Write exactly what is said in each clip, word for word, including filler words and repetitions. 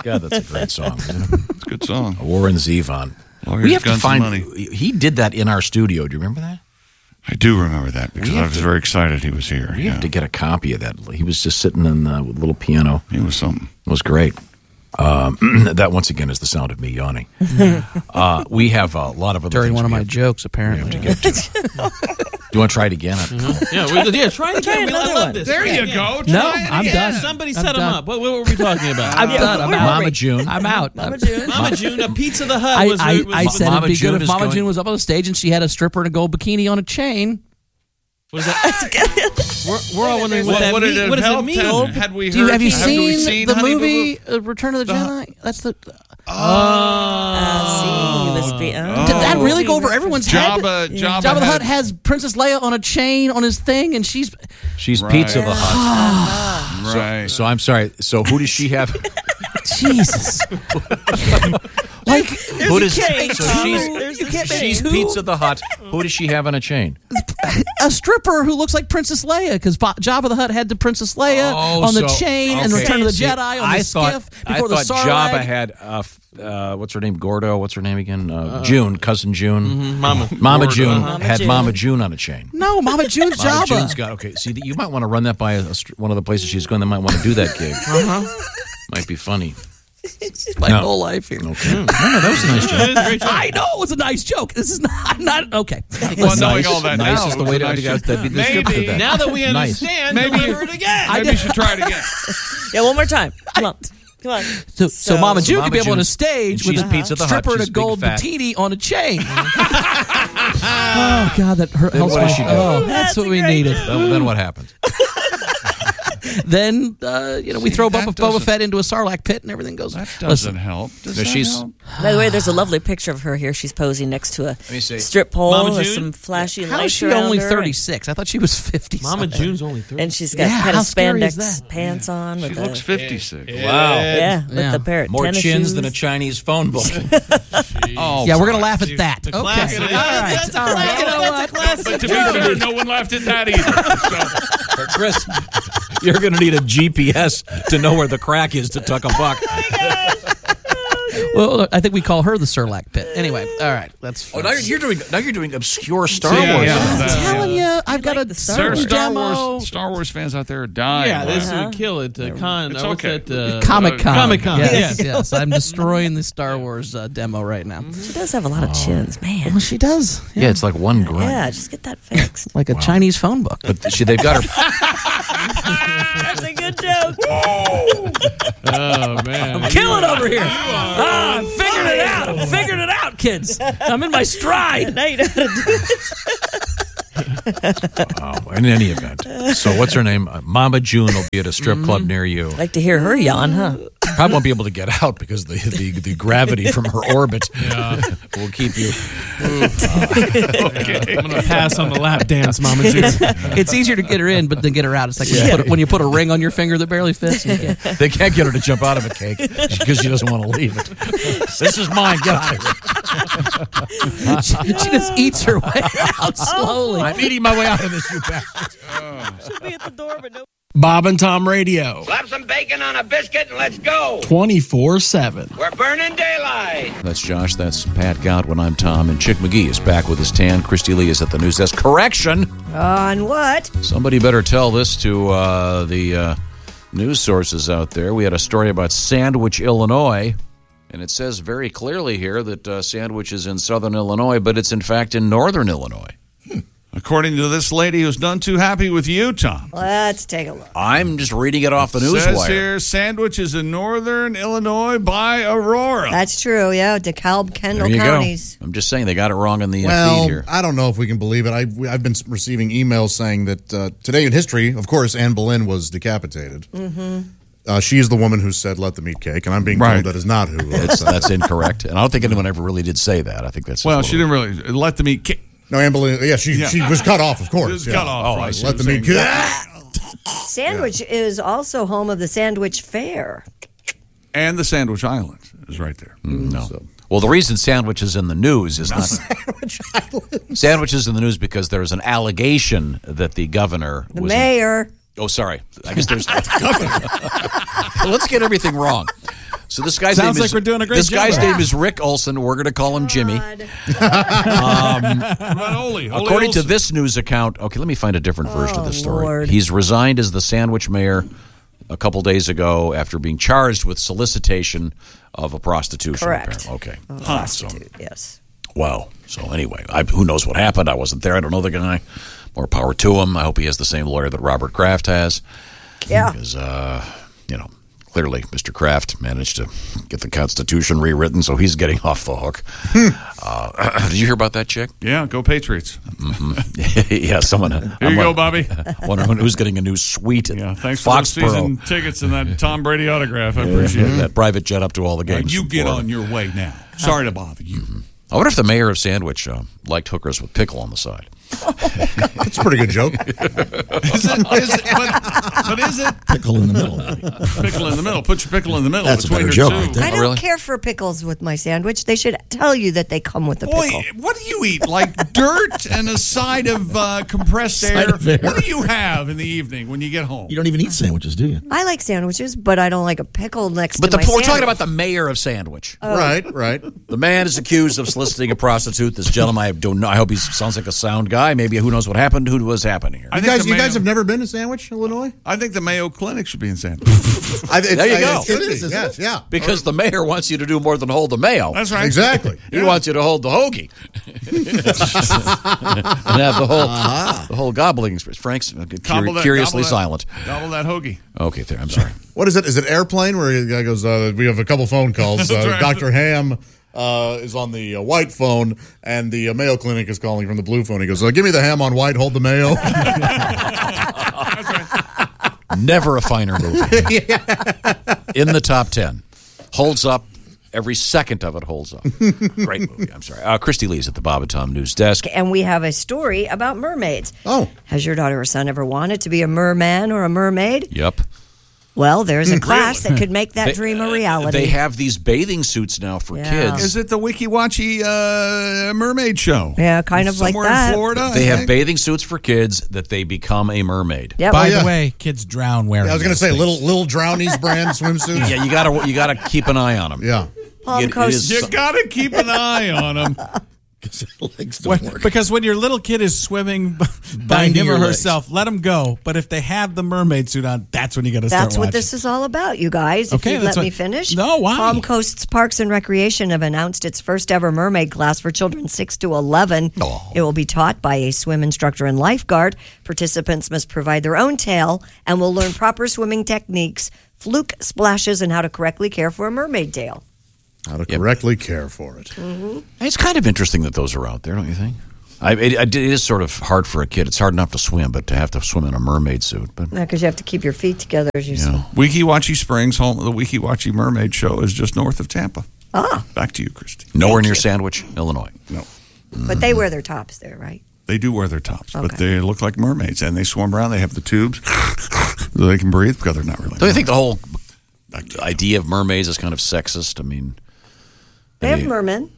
God, that's a great song. It's a good song. Warren Zevon. Lawyers, We have to guns, find. and money. He did that in our studio. Do you remember that? I do remember that because We I have was to- very excited he was here. We yeah. have to get a copy of that. He was just sitting in uh, with a little piano. He was something. It was great. Um, that once again is the sound of me yawning. uh, we have a lot of other During things one of we my have, jokes, we apparently. have to get to. Do you want to try it again? Yeah, we, yeah, try it Try again. We- I another love one. this. There Yeah. you go. No, Try it I'm again. done. Somebody I'm set them done. up. What, what were we talking about? I'm done. I'm out. Mama June. I'm out. Mama June. Mama June, a Pizza the Hut I, was. I, was I said Mama it'd be June good if is Mama going- June was up on the stage and she had a stripper in a gold bikini on a chain. What is that? we're, we're all wondering what, What, that what mean. did it What does help? it mean? Had, had we Do you, heard, have you have we seen, seen the Honey Boo Boo? movie uh, Return of the, The- Jedi? That's the. Oh. Uh, see, he was be- oh. Did that really go over everyone's head? Jabba, Jabba, Jabba the had- Hutt has Princess Leia on a chain on his thing, and she's. She's Right. Pizza the Hut. Right. So I'm sorry. So who does she have? Jesus. Like, who does? chain, So Tom. she's There's the chain. she's Pizza the Hut. Who does she have on a chain? a stripper who looks like Princess Leia, because Jabba the Hutt had the Princess Leia Oh, on the so- chain and okay. Return of the See, Jedi on I the thought, skiff I before the thought Sarlacc. Jabba had, uh, f- uh, what's her name? Gordo. What's her name again? Uh, June, cousin June. Mm-hmm. Mama. Mama Gordo. June Mama had June. Mama June on a chain. No, Mama June's Mama Jabba. June's got, okay, see, you might want to run that by a, a str- one of the places she's going. They might want to do that gig. Uh-huh. Might be funny. My No. whole life here. Okay. No, no, that was a nice joke. It is a great joke. I know it was a nice joke. This is not. I'm not okay. Well, knowing nice, all that nice now, is the it way was to a nice that'd be the joke. description of Maybe. that. Now that we Nice. understand, Maybe deliver it again. Maybe you should try it again. Yeah, one more time. Come on. Come on. So, so, Mama So June Mama could be up on a June's- stage and with she's a Pizza the Hut. stripper in a She's big, gold fat. bikini on a chain. Oh God, that hurt. Then helps what my- does she do? Oh, that's, That's what a we great needed. Then, then what happened? Then uh, you know we See, throw that Boba, Boba doesn't- Fett into a Sarlacc pit and everything goes. That doesn't Listen, help. Does No, that she's- help? By the way, there's a lovely picture of her here. She's posing next to a me see. strip pole Mama with June? some flashy how lights is she around only her. thirty-six? I thought she was fifty. Mama something. June's only three. And she's got Yeah, kind how of scary is spandex that? pants on. She With looks a, fifty-six. Wow. Yeah, with Yeah. the pair of More tennis chins shoes. than a Chinese phone book. Oh, Yeah, we're gonna laugh at that. The Okay, all classic. right, That's a all right. classic. You know That's a what? classic But to be fair, no one laughed at that either. So. Chris, you're going to need a G P S to know where the crack is to tuck a buck. Well, I think we call her the Sarlacc pit. Anyway, all right, that's. Oh, Fine. now you're, you're doing now you're doing obscure Star Yeah, Wars. yeah. I'm that- telling you, I've got like a the Star There are Wars. Star demo. Wars, Star Wars fans out there are dying. Yeah, this Uh-huh. would kill it. Uh, con. It's uh, what's okay. that? Uh, Comic Con. Comic Con. Yes, Yes. yes. I'm destroying the Star Wars uh, demo right now. She does have a lot of chins, man. Well, she does. Yeah, it's like one grunt. Yeah, just get that fixed. Like a Chinese phone book. But she, they've got her. That's a good joke. Oh man. I'm killing over here. Ah, I'm figuring it out. I'm figuring it out, kids. I'm in my stride. Now you know how to do it. Oh, in any event. So what's her name? Uh, Mama June will be at a strip club near you. Like to hear her yawn, huh? Probably won't be able to get out because the the, the gravity from her orbit will keep you. I'm gonna pass on the lap dance, Mama June. It's easier to get her in, but then get her out. It's like when, you put a, when you put a ring on your finger that barely fits. You can't. They can't get her to jump out of a cake because she doesn't want to leave it. This is mine. Get out of here. She, she just eats her way out slowly. I'm eating my way out of this, you bastard. She'll be at the door, but no. Bob and Tom Radio, Slap some bacon on a biscuit and let's go. twenty-four seven. We're burning daylight. That's Josh. That's Pat Godwin. I'm Tom. And Chick McGee is back with his tan. Christy Lee is at the news desk. Correction. On what? Somebody better tell this to uh, the uh, news sources out there. We had a story about Sandwich, Illinois. And it says very clearly here that uh, Sandwich is in southern Illinois, but it's in fact in northern Illinois. According to this lady who's none too happy with you, Tom. Let's take a look. I'm just reading it off the news Says wire. here, Sandwich is in northern Illinois by Aurora. That's true, yeah. DeKalb, Kendall There you counties. go. I'm just saying they got it wrong in the uh, feed Well, here. I don't know if we can believe it. I, I've been receiving emails saying that uh, today in history, of course, Anne Boleyn was decapitated. Mm-hmm. Uh, she is the woman who said, let them eat cake, and I'm being Right. told that is not who. That's, that's incorrect. And I don't think anyone ever really did say that. I think that's just Well, a she little- didn't really let them eat cake. No, Anne Boleyn, yeah, she, Yeah. she was cut off, of course. It was yeah. cut off. Oh, right. I see. Let them eat cake. Sandwich is also home of the Sandwich Fair. And the Sandwich Islands is right there. No. Well, the reason Sandwich is in the news is not Sandwich Island. Sandwich is in the news because there's an allegation that the governor The was. mayor. Oh, sorry. I guess there's. Let's get everything wrong. So this guy's Sounds name like is, we're doing a great This job. guy's Yeah. name is Rick Olson. We're going to call him Jimmy. God. About Ole, Ole According to Olsen. this news account, okay, let me find a different version of Oh, this story. Lord. He's resigned as the Sandwich mayor a couple days ago after being charged with solicitation of a prostitution. Correct. apparently. Okay. Oh, So- prostitute, yes. Wow. So anyway, I, who knows what happened? I wasn't there. I don't know the guy. More power to him. I hope he has the same lawyer that Robert Kraft has. Yeah. Because, uh, you know, clearly Mister Kraft managed to get the Constitution rewritten, so he's getting off the hook. Uh, did you hear about that chick? Yeah, go Patriots. Yeah, someone. Here you go, Bobby. Wondering who's getting a new suite at Yeah, thanks for those season Foxborough. tickets and that Tom Brady autograph. I appreciate it. That private jet up to all the games. You from get Florida. on your way now. Sorry to bother you. I wonder if the mayor of Sandwich uh, liked hookers with pickle on the side. That's a pretty good joke. Is it, is it, but, but is it Pickle in the middle. pickle in the middle? Put your pickle in the middle That's a between better your joke two. right there. I don't really? care for pickles with my sandwich. They should tell you that they come with the Boy, pickle. what do you eat? Like dirt and a side of uh, compressed Side air? of air. What do you have in the evening when you get home? You don't even eat sandwiches, do you? I like sandwiches, but I don't like a pickle next But to the, my we're sandwich. talking about the mayor of Sandwich. Right, right. The man is accused of soliciting a prostitute. This gentleman, I don't know. I hope he sounds like a sound guy. Maybe who knows what happened? Who was happening here? I You think guys, the you Mayo- guys have never been to Sandwich, Illinois? I think the Mayo Clinic should be in Sandwich. I, it's, There you I- go. It, should It is, be, isn't yes, it? yeah. Because the mayor wants you to do more than hold the mail. That's right. Exactly. He wants you to hold the hoagie and have the whole the whole gobbling experience. Frank's uh, curi- Gobble that- curiously gobble that- silent. Gobble that hoagie. Okay, there. I'm sorry. What is it? Is it Airplane where the guy goes, uh, we have a couple phone calls. Uh, right. Doctor Ham uh, is on the uh, white phone, and the uh, Mayo Clinic is calling from the blue phone. He goes, uh, give me the ham on white, hold the Mayo. Never a finer movie. In the top ten. Holds up. Every second of it holds up. Great movie. I'm sorry. Uh, Christy Lee's at the Bob and Tom News Desk. And we have a story about mermaids. Oh. Has your daughter or son ever wanted to be a merman or a mermaid? Yep. Well, there's a class that could make that They- dream a reality. They have these bathing suits now for Yeah. kids. Is it the Wiki Watchy uh, mermaid show? Yeah, kind of like Somewhere that. in Florida. They I have think? bathing suits for kids that they become a mermaid. Yep. By Oh, yeah. the way, kids drown wearing. I was going to those say, things. little little Drownies brand swimsuits. Yeah, you gotta you gotta keep an eye on them. Yeah. Palm It- it Coast. is- You got to keep an eye on them. Legs don't When- work. because when your little kid is swimming by Bind to him or your legs. herself, let them go. But if they have the mermaid suit on, that's when you got to start That's what watching. this is all about, you guys. If Okay, you'd that's let me what- finish. No, why? Palm Coast's Parks and Recreation have announced its first ever mermaid class for children six to eleven. Oh. It will be taught by a swim instructor and lifeguard. Participants must provide their own tail and will learn proper swimming techniques, fluke splashes, and how to correctly care for a mermaid tail. How to correctly care for it. It's kind of interesting that those are out there, don't you think? I, it, it is sort of hard for a kid. It's hard enough to swim, but to have to swim in a mermaid suit. But Because you have to keep your feet together as you you swim. know, Wiki Watchy Springs, home of the Wiki Watchy Mermaid Show, is just north of Tampa. Ah, Back to you, Christy. nowhere near Sandwich, Illinois. No. but they wear their tops there, right? They do wear their tops, but Okay. they look like mermaids, and they swim around. They have the tubes so they can breathe because they're not really. Don't you think the whole idea of mermaids is kind of sexist? I mean, They have mermen.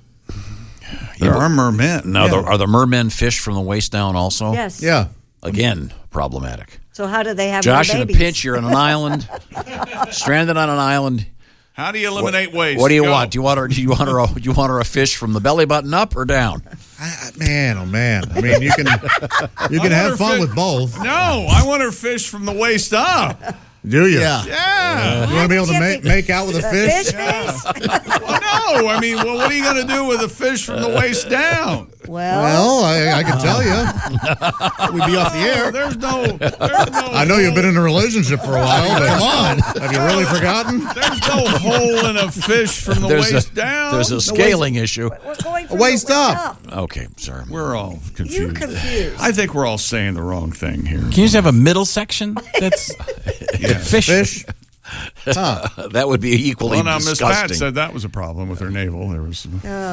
there are mermen? now Yeah. the, are the mermen fish from the waist down also? Yes. Yeah. Again, problematic. So how do they have Josh, more in a babies? pinch, you're on an island, stranded on an island. How do you eliminate waste? What do you Go. want? Do you want her? Do you want her? A, do you want her a fish from the belly button up or down? I, I- man, oh man. I mean, you can you can I have wonder fun if it- with both. No, I want her fish from the waist up. Do you? Yeah. Yeah. You want to be able to Can't make, be- make out with a fish? Fish face? Well, no, I mean, well, what are you going to do with a fish from the waist down? Well, Well, I, I can tell you. We'd be off the air. There's no. There's no I know you've been in a relationship for a while, but come on. Have you really forgotten? There's no hole in a fish from the There's waist a down. there's a scaling issue. we're going from Waist the up. Okay, sorry. We're all confused. You're confused. I think we're all saying the wrong thing here. Can you just have a middle section that's fish? Fish? That would be equally Well, now Miss Pat disgusting. said that was a problem with her navel. There was.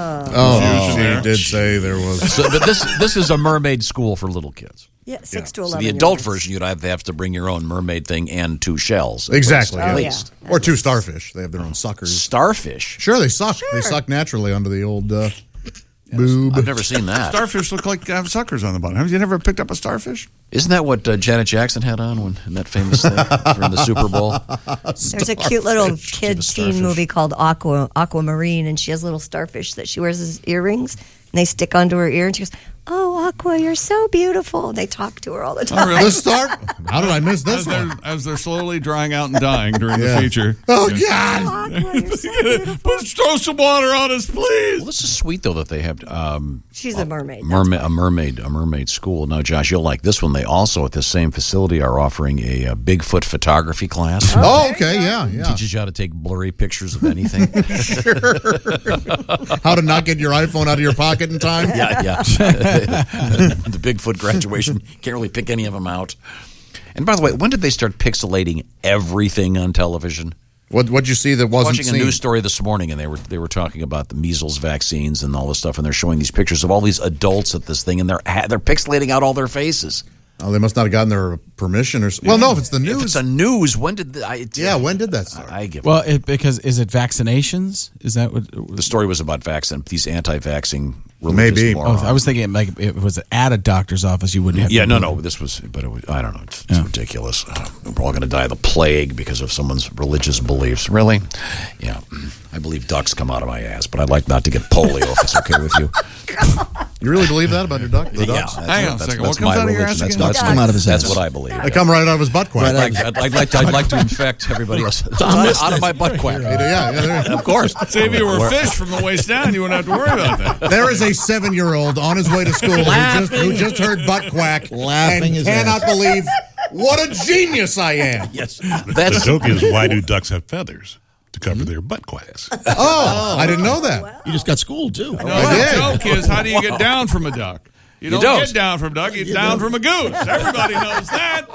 Oh, she there. did say there was. So, but this this is a mermaid school for little kids. Yeah, six to So eleven. the adult year olds. version, you'd have to have to bring your own mermaid thing and two shells. Exactly. Oh, yeah. yeah. Or two starfish. They have their own suckers. Starfish. Sure, they suck. They suck naturally under the old uh, Boob. I've never seen that. Starfish look like uh, suckers on the bottom. Have you never picked up a starfish? Isn't that what uh, Janet Jackson had on when in that famous thing during the Super Bowl? There's a cute little kid She's a teen starfish. movie called Aqua Aquamarine, and she has little starfish that she wears as earrings, and they stick onto her ear, and she goes, "Oh, Aqua, you're so beautiful." And they talk to her all the time. The start. How did I miss this As they're, one? as they're slowly drying out and dying during Yeah. the feature. Oh, Yeah. God. Aqua, you're so beautiful. Put, throw some water on us, please. Well, this is sweet though that they have um, She's a mermaid. mermaid, a mermaid, a mermaid school. Now, Josh, you'll like this one. They also at this same facility are offering a, uh Bigfoot photography class. Oh, okay, yeah, yeah. Teaches you how to take blurry pictures of anything. How to not get your iPhone out of your pocket in time? yeah, yeah. The Bigfoot graduation. Can't really pick any of them out. And by the way, when did they start pixelating everything on television? What What'd you see that wasn't Watching seen? a news story this morning, and they were they were talking about the measles vaccines and all this stuff, and they're showing these pictures of all these adults at this thing, and they're they're pixelating out all their faces. Oh, they must not have gotten their permission or. Well, no, if it's the news. If it's a news, when did the, I? Yeah, when did that start? I, I give. Well, it, because is it vaccinations? Is that what? The story was about vaccine. These anti-vaccine religious Maybe. morons. Oh, I was thinking like if it was at a doctor's office, you wouldn't have. Yeah, to no, go. no. This was, but it was, I don't know. It's, it's ridiculous. Uh, we're all going to die of the plague because of someone's religious beliefs. Really? Yeah. I believe ducks come out of my ass, but I'd like not to get polio if it's okay with you. You really believe that about your duck? The Yeah. ducks? That's, Hang on a that's, second. that's What comes my out of your religion. ass That's, again? that's, Come out of his that's ass. what I believe. They come right out of his butt quack. I'd like, I'd, I'd like to, I'd like to infect everybody else. out of my butt quack. Yeah, yeah, there- Of course. See, if you were fish from the waist down, you wouldn't have to worry about that. There is a seven-year-old on his way to school who just, who just heard butt quack Laughing and his cannot ass. believe what a genius I am. Yes. The That's joke is, why do ducks have feathers? To cover their butt quacks. Oh, I didn't know that. You just got schooled, too. No, I did. the joke is, how do you get down from a duck? You don't, don't. get down from a duck, you get down from a goose. Everybody knows that.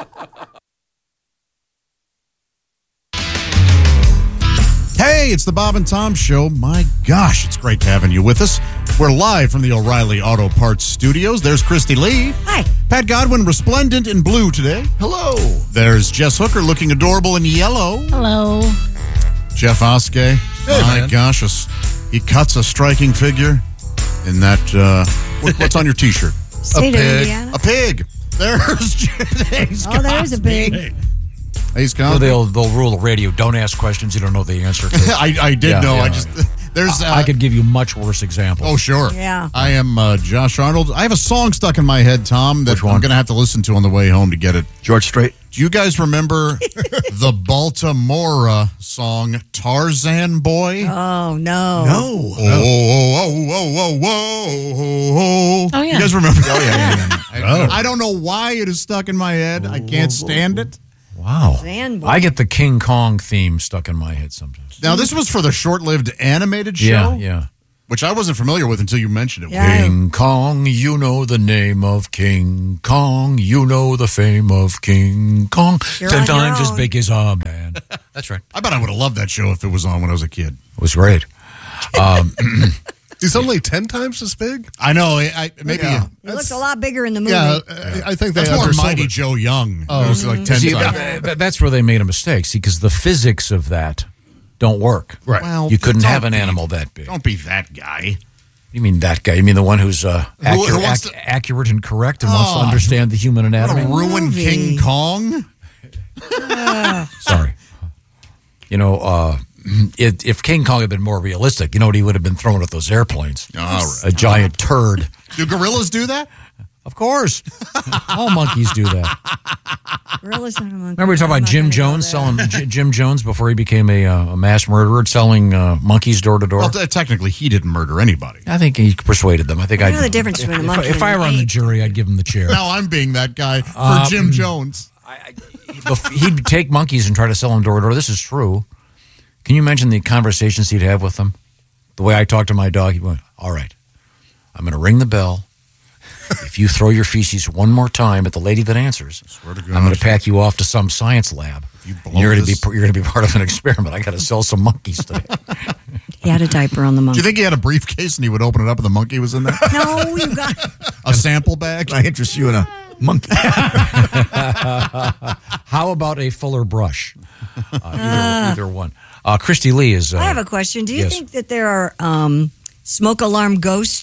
Hey, it's the Bob and Tom Show. My gosh, it's great having you with us. We're live from the O'Reilly Auto Parts Studios. There's Christy Lee. Hi. Pat Godwin, resplendent in blue today. Hello. There's Jess Hooker, looking adorable in yellow. Hello. Jeff Oskey. My gosh, a s- he cuts a striking figure in that. Uh, what, what's on your T-shirt? State a of pig. Indiana. A pig. There's Hayes Oh, there's a big. Hayes Well, Cosby. they'll they'll rule the radio. Don't ask questions you don't know the answer to. I, I did Yeah, know. yeah. I just there's. Uh, I could give you much worse examples. Oh, sure. Yeah. I am uh, Josh Arnold. I have a song stuck in my head, Tom, that Which one? I'm going to have to listen to on the way home to get it. George Strait. Do you guys remember the Baltimore song Tarzan Boy? Oh, no. No. Oh, oh, oh, oh, oh, oh, Oh, yeah. You guys remember? Oh, yeah, yeah, yeah. I, I don't know why it is stuck in my head. I can't stand it. Wow. Tarzan Boy. I get the King Kong theme stuck in my head sometimes. Now, this was for the short-lived animated show, Yeah, yeah. which I wasn't familiar with until you mentioned it. Yeah. King Kong, you know the name of King Kong. You know the fame of King Kong. You're Ten on your times as own. big as a man. That's right. I bet I would have loved that show if it was on when I was a kid. It was great. Um, He's only ten times as big? I know. I, I maybe. Yeah. He looks a lot bigger in the movie. Yeah, I I think they That's more undersold Mighty it. Joe Young. Oh, it was like ten see, times. that- that- that's where they made a mistake. See, because the physics of that don't work. Right. Well, You couldn't don't have an be- animal that big. Don't be that guy. You mean that guy? You mean the one who's uh, who accurate, wants ac- to- accurate and correct and wants to Oh. understand the human anatomy? Ruin movie. King Kong? Sorry. You know, uh, it, if King Kong had been more realistic, you know what he would have been thrown at those airplanes? All right. A giant turd. Do gorillas do that? Of course. All monkeys do that. Gorillas not a monkey. Remember we talked I'm about not Jim gonna go Jones there. selling J- Jim Jones before he became a, uh, a mass murderer, selling uh, monkeys door to door? Well, t- technically, he didn't murder anybody. I think he persuaded them. I think I I'd know the difference between a if, monkey if, if I and were an on the ape. jury, I'd give him the chair. Now I'm being that guy for Um, Jim Jones. Bef- He'd take monkeys and try to sell them door to door. This is true. Can you imagine the conversations he'd have with them? The way I talk to my dog, he went, all right, I'm going to ring the bell. If you throw your feces one more time at the lady that answers, Swear to I'm going God. to pack you off to some science lab. you blow And you're going to be this- you're going to be part of an experiment. I got to sell some monkeys today. He had a diaper on the Do monkey. you think he had a briefcase and he would open it up and the monkey was in there? No, you got. A sample bag? I interest you in a monkey. How about a fuller brush? Uh, either, either one. Uh, Christy Lee is. Uh, I have a question. Do you yes. think that there are um, smoke alarm ghosts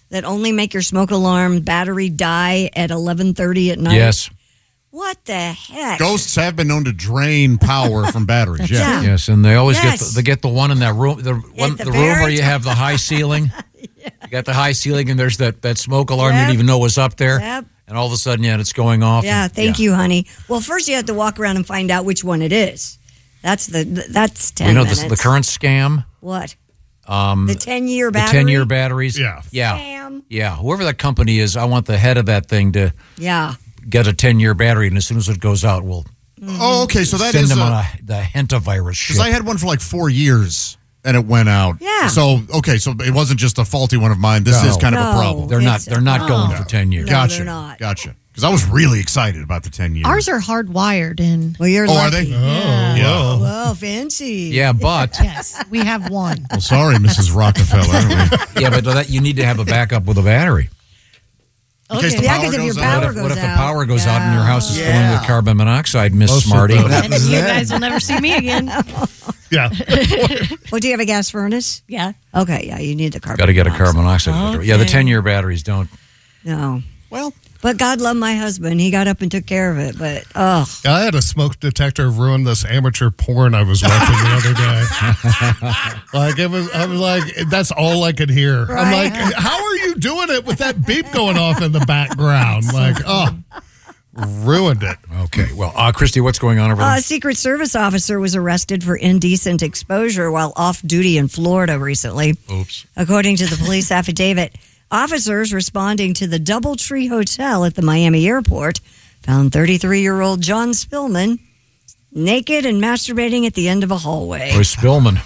that only make your smoke alarm battery die at eleven thirty at night? Yes. What the heck? Ghosts have been known to drain power from batteries. Yeah. Yeah. Yes, and they always Yes. get the, they get the one in that room, the one the the, room where very you have the high ceiling. You got the high ceiling, and there's that, that smoke alarm you Yep. didn't even know was up there. Yep. And all of a sudden, yeah, it's going off. Yeah, and- thank yeah. you, honey. Well, first you have to walk around and find out which one it is. That's the that's ten We know minutes. the, the current scam. What? Um, The ten-year the battery? ten-year batteries. Yeah. Yeah. Scam. Yeah. Whoever that company is, I want the head of that thing to Yeah. get a ten-year battery, and as soon as it goes out, we'll Oh, okay. So that send is them on uh, a, the hentavirus ship. because I had one for like four years and it went out. Yeah. So okay, so it wasn't just a faulty one of mine. This No. is kind of a No. problem. they're not. It's- They're not going no. for ten years. No, Gotcha. they're not. Gotcha. Because I was really excited about the ten years. Ours are hardwired in. Well, you're Oh, lucky. are they? Yeah. Yeah. Well, fancy. Yeah, but Yes, we have one. Well, sorry, Missus Rockefeller. yeah, but that you need to have a backup with a battery. In case the Yeah, power because if your goes power out. What if, goes what if the out. power goes out and your house is Yeah. filling with carbon monoxide, Miss Most of Smarty? those- And you guys will never see me again. Yeah. Well, do you have a gas furnace? Yeah. Okay, yeah, you need the carbon. Got to get a monoxide. carbon monoxide. filter. Yeah, the Okay. ten-year batteries don't. No. Well, But God love my husband. He got up and took care of it. But, oh, I had a smoke detector ruin this amateur porn I was watching the other day. Like it was, I was like, that's all I could hear. I'm Right. like, how are you doing it with that beep going off in the background? Like, oh, ruined it. Okay. Well, uh, Christy, what's going on over there? a Secret Service officer was arrested for indecent exposure while off duty in Florida recently. Oops. According to the police affidavit, officers responding to the Doubletree Hotel at the Miami airport found thirty-three-year-old John Spillman naked and masturbating at the end of a hallway. Boy, Spillman.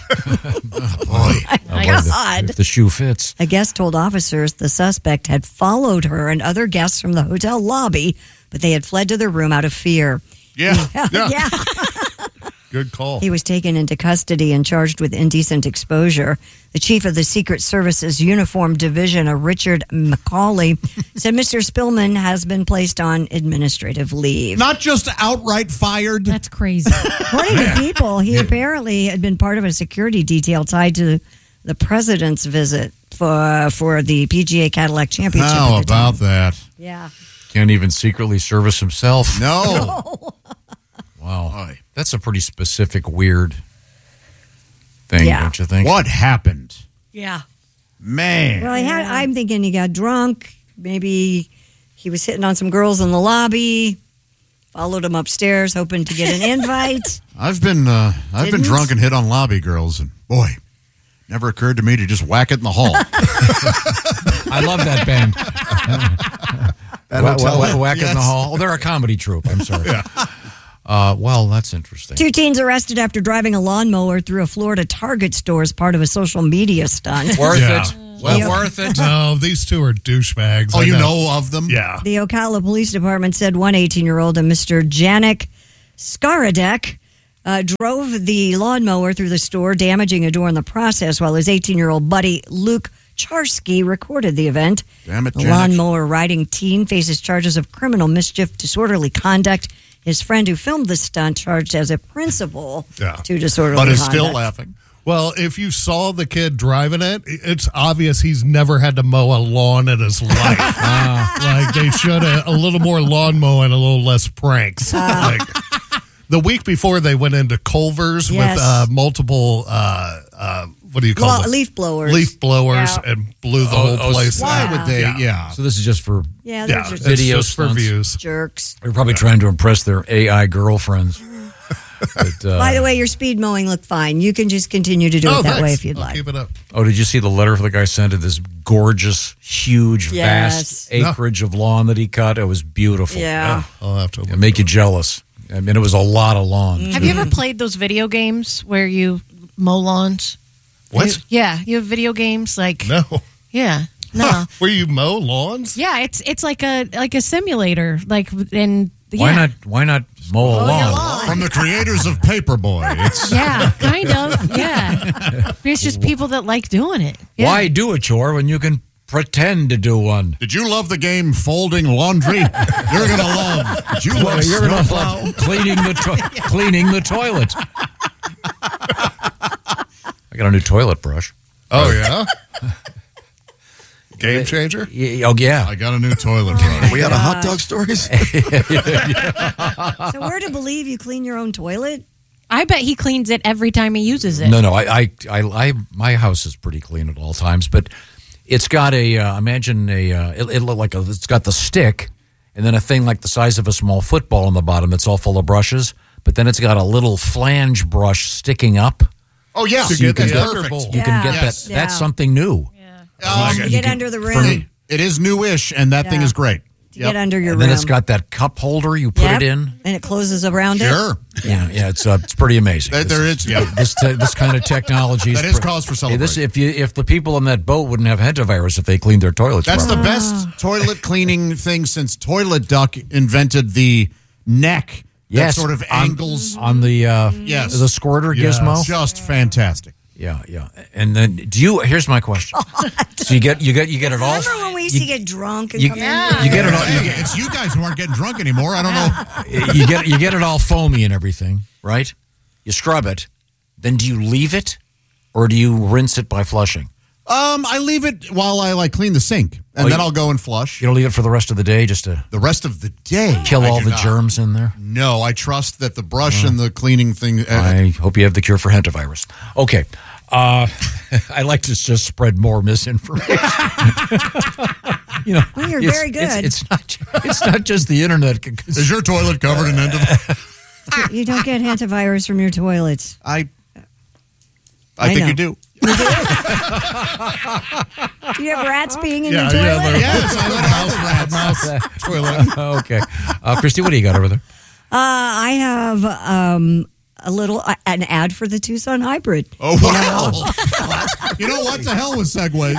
My Oh, boy, God. the, if the shoe fits. A guest told officers the suspect had followed her and other guests from the hotel lobby, but they had fled to their room out of fear. yeah. yeah. yeah. Good call. He was taken into custody and charged with indecent exposure. The chief of the Secret Service's Uniform Division, a Richard McCauley, said Mister Spillman has been placed on administrative leave. Not just outright fired. That's crazy. According to People, he apparently had been part of a security detail tied to the president's visit for for the P G A Cadillac Championship. How at the about time. that? Yeah. Can't even secretly service himself. No. Wow. That's a pretty specific, weird thing, Yeah. don't you think? What happened? Yeah. Man. Well, I had, I'm thinking he got drunk. Maybe he was hitting on some girls in the lobby. Followed him upstairs, hoping to get an invite. I've been uh, I've been Didn't? drunk and hit on lobby girls, and boy, never occurred to me to just whack it in the hall. I love that band. That Wha- hotel? wha- whack it in the Yes. hall. Oh, they're a comedy troupe. I'm sorry. Uh, well, that's interesting. Two teens arrested after driving a lawnmower through a Florida Target store as part of a social media stunt. Worth Yeah. it. Well, Yeah. worth it. No, these two are douchebags. Oh, I you know of them? Yeah. The Ocala Police Department said one eighteen-year-old and Mister Janik Skaradek uh, drove the lawnmower through the store, damaging a door in the process, while his eighteen-year-old buddy Luke Charsky recorded the event. Damn it, The Janik. lawnmower riding teen faces charges of criminal mischief, disorderly conduct. His friend who filmed the stunt charged as a principal Yeah. to disorderly But is conduct. still laughing. Well, if you saw the kid driving it, it's obvious he's never had to mow a lawn in his life. Like they should have a little more lawn mowing, a little less pranks. Like, the week before, they went into Culver's Yes. with uh, multiple, uh, uh, what do you call Well, it? leaf blowers. Leaf blowers Yeah. and blew the Oh, whole oh, place. Why out. would they? Yeah. Yeah. So this is just for Yeah, they're Yeah, just it's Video just for stunts. views. jerks. they're probably trying to impress their A I girlfriends. But, uh, By the way, your speed mowing looked fine. You can just continue to do Oh, it that thanks. way if you'd I'll like. Keep it up. oh, did you see the letter the guy sent to this gorgeous, huge, Yes. vast acreage of lawn that he cut? It was beautiful. Yeah. I'll have to. It'll make you jealous. I mean, it was a lot of lawn. Have you ever played those video games where you mow lawns? What? Yeah, you have video games like No. yeah, no, Where you mow lawns? yeah. It's it's like a like a simulator. Like and yeah. Why not? Why not mow a lawn? From the creators of Paperboy. It's Yeah, kind of. Yeah, it's just people that like doing it. Yeah. Why do a chore when you can pretend to do one? Did you love the game Folding Laundry? You're gonna love. Did you love You're gonna Snowplow? love cleaning the to- cleaning the toilet. I got a new toilet brush. Oh, yeah? Game changer? Y- Oh, yeah. I got a new toilet, bro. We out of hot dog stories? So we're to believe you clean your own toilet? I bet he cleans it every time he uses it. No, no. I, I, I, I, my house is pretty clean at all times, but it's got a, uh, imagine a, uh, it, it look like a, it's got the stick and then a thing like the size of a small football on the bottom that's all full of brushes, but then it's got a little flange brush sticking up. Oh, yeah. To So you get can the get- thunderbolt. You can Yeah. get Yes. that. That's Yeah. something new. Um, You you get can- under the for rim. me, it is newish, and that thing Yeah. is great. To get under your And rim. then it's got that cup holder. You put Yep. it in. And it closes around it. Sure. Yeah, yeah. It's uh, it's pretty amazing. There, there is, yeah. This te- this kind of technology That is cause for Hey, this, celebration. if you if the people on that boat wouldn't have hantavirus if they cleaned their toilets. That's the properly. best toilet cleaning thing since Toilet Duck invented the neck Yes, that sort of on- angles. on the uh, Yes. the squirter Yes. gizmo. Just fantastic. Yeah, yeah. And then do you? Here's my question. So you get you get you get it all. Remember when we used you, to get drunk and you, come you in? get it all. You Hey, get, it's you guys who aren't getting drunk anymore. I don't know. you get you get it all foamy and everything, right? You scrub it. Then do you leave it, or do you rinse it by flushing? Um, I leave it while I like clean the sink, and Oh, then you- I'll go and flush. You don't leave it for the rest of the day just to The rest of the day, kill I all do the not. germs in there. No, I trust that the brush and the cleaning thing. Uh, I hope you have the cure for hantavirus. Okay. Uh, I like to just spread more misinformation. you know, Well, you're it's- very good. It's, it's not. It's not just the internet. is your toilet covered in end You don't get hantavirus from your toilets. I, I I think know. you do. Do you have rats being in Yeah, your yeah, toilet? the- Yes, I let mouse rats. Mouse toilet. okay, uh, Christy, what do you got over there? Uh, I have um, a little uh, an ad for the Tucson Hybrid. Oh wow! You know what? The hell with segues.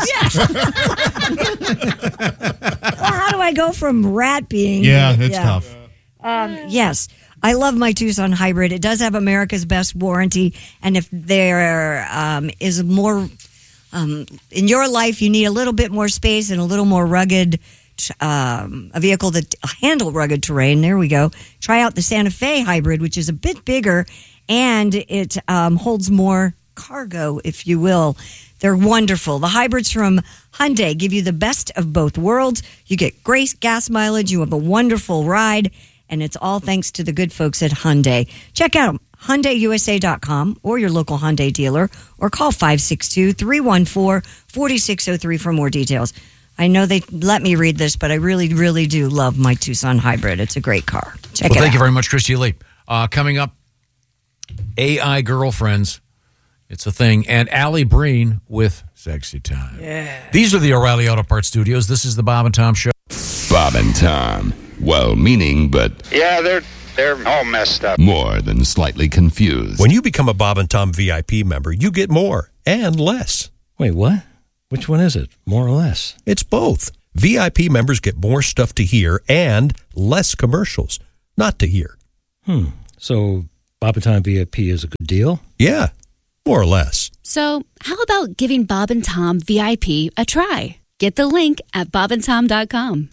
Well, how do I go from rat being? Yeah, it's tough. Um, yes, I love my Tucson Hybrid. It does have America's best warranty, and if there um, is more um, in your life, you need a little bit more space and a little more rugged. Um, a vehicle that handle rugged terrain. There we go. Try out the Santa Fe Hybrid, which is a bit bigger and it um, holds more cargo, if you will. They're wonderful. The hybrids from Hyundai give you the best of both worlds. You get great gas mileage. You have a wonderful ride, and it's all thanks to the good folks at Hyundai. Check out Hyundai U S A dot com or your local Hyundai dealer, or call five six two, three one four, four six zero three for more details. I know they let me read this, but I really, really do love my Tucson Hybrid. It's a great car. Check well, it thank out. you very much, Christy Lee. Uh, coming up, A I Girlfriends. It's a thing. And Allie Breen with Sexy Time. Yeah. These are the O'Reilly Auto Parts Studios. This is the Bob and Tom Show. Bob and Tom. Well-meaning, but Yeah, they're they're all messed up. more than slightly confused. When you become a Bob and Tom V I P member, you get more and less. Wait, what? Which one is it? More or less? It's both. V I P members get more stuff to hear and less commercials not to hear. Hmm. So Bob and Tom V I P is a good deal? Yeah, more or less. So how about giving Bob and Tom V I P a try? Get the link at bob and tom dot com.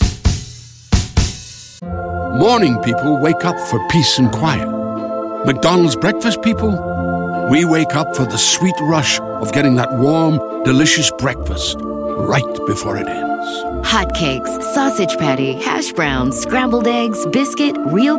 Morning people wake up for peace and quiet. McDonald's breakfast people, we wake up for the sweet rush of getting that warm, delicious breakfast right before it ends. Hotcakes, sausage patty, hash browns, scrambled eggs, biscuit, real